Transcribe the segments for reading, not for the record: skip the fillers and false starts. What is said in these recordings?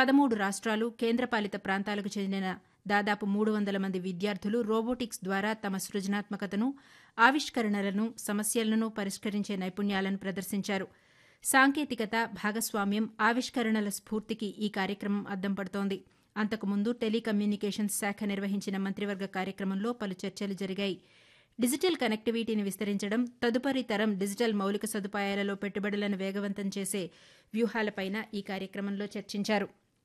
13 రాష్ట్రాలు, కేంద్రపాలిత ప్రాంతాలకు చెందిన దాదాపు 300 మంది విద్యార్థులు రోబోటిక్స్ ద్వారా తమ సృజనాత్మకతను, ఆవిష్కరణలను, సమస్యలను పరిష్కరించే నైపుణ్యాలను ప్రదర్శించారు. సాంకేతికత, భాగస్వామ్యం, ఆవిష్కరణల స్ఫూర్తికి ఈ కార్యక్రమం అద్దం పడుతోంది. అంతకుముందు టెలికమ్యూనికేషన్స్ శాఖ నిర్వహించిన మంత్రివర్గ కార్యక్రమంలో పలు చర్చలు జరిగాయి. డిజిటల్ కనెక్టివిటీని విస్తరించడం, తదుపరి తరం డిజిటల్ మౌలిక సదుపాయాలలో పెట్టుబడులను వేగవంతం చేసే వ్యూహాలపైన ఈ కార్యక్రమంలో చర్చించారు.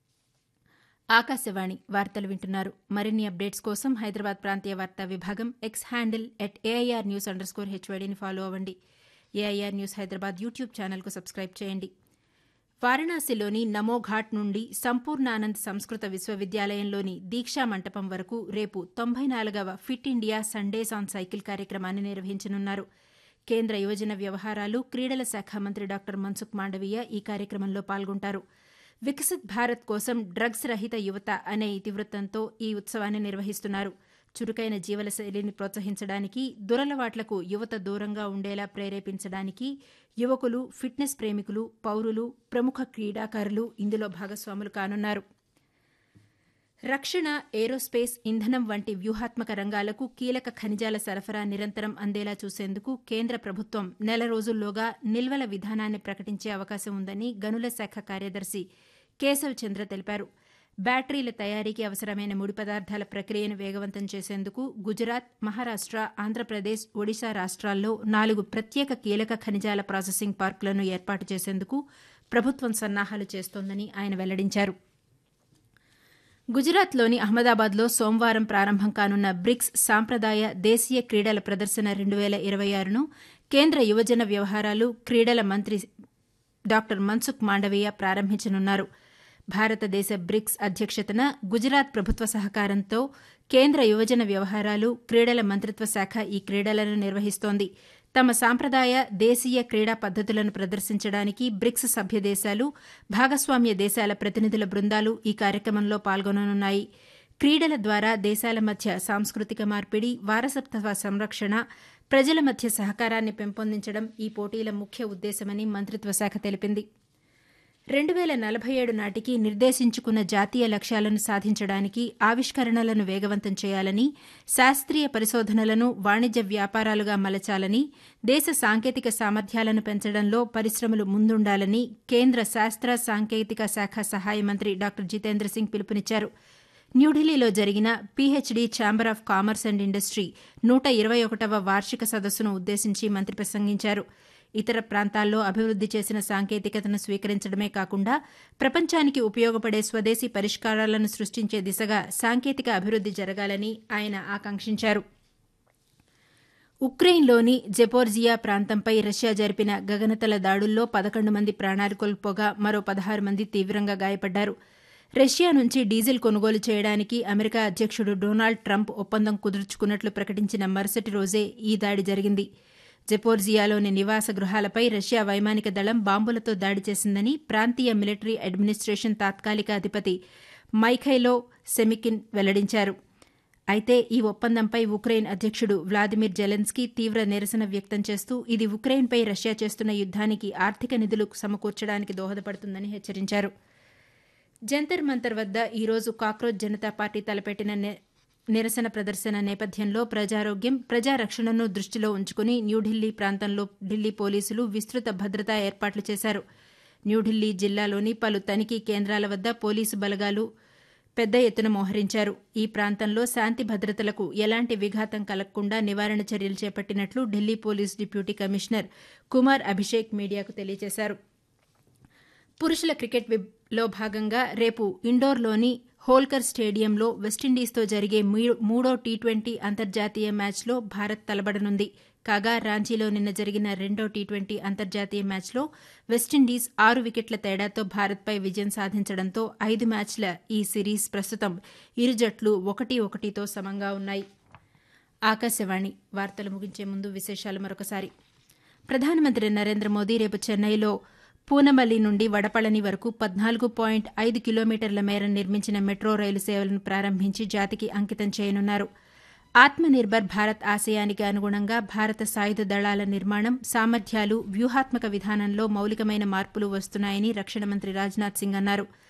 ఆకాశవాణి వార్తలు వింటున్నారు. మరిన్ని అప్డేట్స్ కోసం హైదరాబాద్ ప్రాంతీయ వార్తా విభాగం ఎక్స్ హ్యాండిల్ @AIRnews_HYDని ఫాలో అవ్వండి. ఏఐఆర్ న్యూస్ హైదరాబాద్ యూట్యూబ్ ఛానల్కు సబ్స్క్రైబ్ చేయండి. వారణాసిలోని నమోఘాట్ నుండి సంపూర్ణానంద్ సంస్కృత విశ్వవిద్యాలయంలోని దీక్షా మంటపం వరకు రేపు 94వ fit India Sundays on cycle కార్యక్రమాన్ని నిర్వహించనున్నారు. కేంద్ర యువజన వ్యవహారాలు, క్రీడల శాఖ మంత్రి డాక్టర్ మన్సుఖ్ మాండవీయ ఈ కార్యక్రమంలో పాల్గొంటారు. వికసిత్ భారత్ కోసం డ్రగ్స్ రహిత యువత అనే ఇతివృత్తంతో ఈ ఉత్సవాన్ని నిర్వహిస్తున్నారు. చురుకైన జీవనశైలిని ప్రోత్సహించడానికి, దురలవాట్లకు యువత దూరంగా ఉండేలా ప్రేరేపించడానికి యువకులు, ఫిట్నెస్ ప్రేమికులు, పౌరులు, ప్రముఖ క్రీడాకారులు ఇందులో భాగస్వాములు కానున్నారు. రక్షణ, ఏరోస్పేస్, ఇంధనం వంటి వ్యూహాత్మక రంగాలకు కీలక ఖనిజాల సరఫరా నిరంతరం అందేలా చూసేందుకు కేంద్ర ప్రభుత్వం నెల రోజుల్లోగా నిల్వల విధానాన్ని ప్రకటించే అవకాశం ఉందని గనుల శాఖ కార్యదర్శి కేశవ్ చంద్ర తెలిపారు. బ్యాటరీల తయారీకి అవసరమైన ముడి పదార్థాల ప్రక్రియను వేగవంతం చేసేందుకు గుజరాత్, మహారాష్ట, ఆంధ్రప్రదేశ్, ఒడిశా రాష్ట్రాల్లో 4 ప్రత్యేక కీలక ఖనిజాల ప్రాసెసింగ్ పార్కులను ఏర్పాటు చేసేందుకు ప్రభుత్వం సన్నాహాలు చేస్తోందని ఆయన వెల్లడించారు. గుజరాత్లోని అహ్మదాబాద్లో సోమవారం ప్రారంభం కానున్న బ్రిక్స్ సాంప్రదాయ దేశీయ క్రీడల ప్రదర్శన 2026ను కేంద్ర యువజన వ్యవహారాలు, క్రీడల మంత్రి డాక్టర్ మన్సుఖ్ మాండవీయ ప్రారంభించనున్నారు. భారతదేశ బ్రిక్స్ అధ్యక్షతన గుజరాత్ ప్రభుత్వ సహకారంతో కేంద్ర యువజన వ్యవహారాలు, క్రీడల మంత్రిత్వ శాఖ ఈ క్రీడలను నిర్వహిస్తోంది. తమ సాంప్రదాయ దేశీయ క్రీడా పద్దతులను ప్రదర్శించడానికి బ్రిక్స్ సభ్య దేశాలు, భాగస్వామ్య దేశాల ప్రతినిధుల బృందాలు ఈ కార్యక్రమంలో పాల్గొననున్నాయి. క్రీడల ద్వారా దేశాల మధ్య సాంస్కృతిక మార్పిడి, వారసత్వ సంరక్షణ, ప్రజల మధ్య సహకారాన్ని పెంపొందించడం ఈ పోటీల ముఖ్య ఉద్దేశమని మంత్రిత్వ శాఖ తెలిపింది. 2047 నాటికి నిర్దేశించుకున్న జాతీయ లక్ష్యాలను సాధించడానికి ఆవిష్కరణలను వేగవంతం చేయాలని, శాస్త్రీయ పరిశోధనలను వాణిజ్య వ్యాపారాలుగా మలచాలని, దేశ సాంకేతిక సామర్థ్యాలను పెంచడంలో పరిశ్రమలు ముందుండాలని కేంద్ర శాస్త్ర సాంకేతిక శాఖ సహాయ మంత్రి డాక్టర్ జితేంద్ర సింగ్ పిలుపునిచ్చారు. న్యూఢిల్లీలో జరిగిన PhD chamber of commerce and industry 121వ వార్షిక సదస్సును ఉద్దేశించి మంత్రి ప్రసంగించారు. ఇతర ప్రాంతాల్లో అభివృద్ది చేసిన సాంకేతికతను స్వీకరించడమే కాకుండా ప్రపంచానికి ఉపయోగపడే స్వదేశీ పరిష్కారాలను సృష్టించే దిశగా సాంకేతిక అభివృద్ది జరగాలని ఆయన ఆకాంక్షించారు. ఉక్రెయిన్లోని జెపోర్జియా ప్రాంతంపై రష్యా జరిపిన గగనతల దాడుల్లో 11 మంది ప్రాణాలు కోల్పోగా మరో 16 మంది తీవ్రంగా గాయపడ్డారు. రష్యా నుంచి డీజిల్ కొనుగోలు చేయడానికి అమెరికా అధ్యక్షుడు డొనాల్డ్ ట్రంప్ ఒప్పందం కుదుర్చుకున్నట్లు ప్రకటించిన మరుసటి రోజే ఈ దాడి జరిగింది. జెపోర్జియాలోని నివాస గృహాలపై రష్యా వైమానిక దళం బాంబులతో దాడి చేసిందని ప్రాంతీయ మిలిటరీ అడ్మినిస్ట్రేషన్ తాత్కాలిక అధిపతి మైఖైలో సెమికిన్ వెల్లడించారు. అయితే ఈ ఒప్పందంపై ఉక్రెయిన్ అధ్యక్షుడు వ్లాదిమిర్ జెలెన్స్కీ తీవ్ర నిరసన వ్యక్తం చేస్తూ ఇది ఉక్రెయిన్పై రష్యా చేస్తున్న యుద్దానికి ఆర్థిక నిధులు సమకూర్చడానికి దోహదపడుతుందని హెచ్చరించారు. జంతర్ మంతర్ వద్ద ఈరోజు కాక్రోచ్ జనతా పార్టీ తలపెట్టిన నిరసన ప్రదర్శన నేపథ్యంలో ప్రజారోగ్యం, ప్రజారక్షణను దృష్టిలో ఉంచుకుని న్యూఢిల్లీ ప్రాంతంలో ఢిల్లీ పోలీసులు విస్తృత భద్రతా ఏర్పాట్లు చేశారు. న్యూఢిల్లీ జిల్లాలోని పలు తనిఖీ కేంద్రాల వద్ద పోలీసు బలగాలు పెద్ద ఎత్తున మోహరించారు. ఈ ప్రాంతంలో శాంతి భద్రతలకు ఎలాంటి విఘాతం కలగకుండా నివారణ చర్యలు చేపట్టినట్లు Delhi police deputy commissioner Kumar Abhishek మీడియాకు తెలియజేశారు. పురుషుల క్రికెట్లో భాగంగా రేపు ఇండోర్లోని హోల్కర్ స్టేడియంలో వెస్టిండీస్తో జరిగే 3వ టీ20 అంతర్జాతీయ మ్యాచ్లో భారత్ తలపడనుంది. కాగా రాంచీలో నిన్న జరిగిన 2వ టీ20 అంతర్జాతీయ మ్యాచ్లో వెస్టిండీస్ 6 వికెట్ల తేడాతో భారత్పై విజయం సాధించడంతో 5 మ్యాచ్ల ఈ సిరీస్ ప్రస్తుతం ఇరు జట్లు 1-1తో సమంగా ఉన్నాయి. ఆకాశవాణి వార్తలు ముగించే ముందు విశేషాలు మరొకసారి. ప్రధానమంత్రి నరేంద్ర మోదీ రేపు చెన్నైలో పూనమల్లి నుండి వడపళని వరకు 14.5 కిలోమీటర్ల మేర నిర్మించిన మెట్రో రైలు సేవలను ప్రారంభించి జాతికి అంకితం చేయనున్నారు. ఆత్మనిర్భర్ భారత్ ఆశయానికి అనుగుణంగా భారత సాయుధ దళాల నిర్మాణం, సామర్థ్యాలు, వ్యూహాత్మక విధానంలో మౌలికమైన మార్పులు వస్తున్నాయని రక్షణ మంత్రి రాజ్నాథ్ సింగ్ అన్నారు.